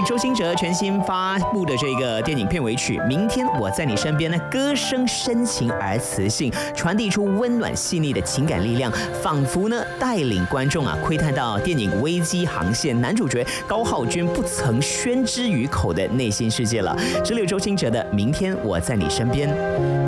周兴哲全新发布的这个电影片尾曲《明天我在你身边》呢，歌声深情而磁性，传递出温暖细腻的情感力量，仿佛呢带领观众窥探到电影危机航线男主角高浩君不曾宣之于口的内心世界了。这里有周兴哲的《明天我在你身边》。